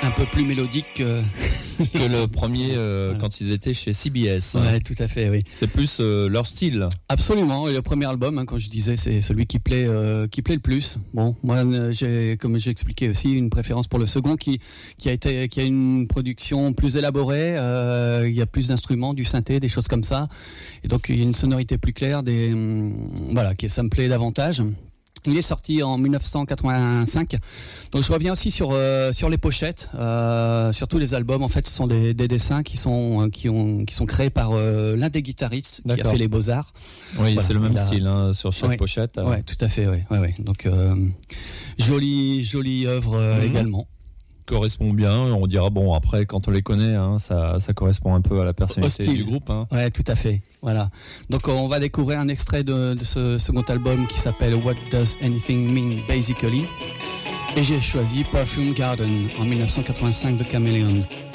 un peu plus mélodique que le premier quand ils étaient chez CBS. Ouais, tout à fait, oui. C'est plus leur style. Absolument. Et le premier album, quand je disais, c'est celui qui plaît le plus. Bon, moi, comme j'ai expliqué aussi, une préférence pour le second qui a une production plus élaborée. Il y a plus d'instruments, du synthé, des choses comme ça. Et donc, il y a une sonorité plus claire. Ça me plaît davantage. Il est sorti en 1985. Donc je reviens aussi sur les pochettes, sur tous les albums. En fait, ce sont des dessins qui sont créés par l'un des guitaristes qui a fait les Beaux-Arts. Oui, voilà, c'est le même style sur chaque pochette. Ouais, tout à fait. Ouais. Donc jolie œuvre également. Correspond bien, on dira bon après quand on les connaît ça correspond un peu à la personnalité du groupe. Ouais, tout à fait. Voilà. Donc on va découvrir un extrait de ce second album qui s'appelle What Does Anything Mean Basically, et j'ai choisi Perfume Garden en 1985 de Chameleons.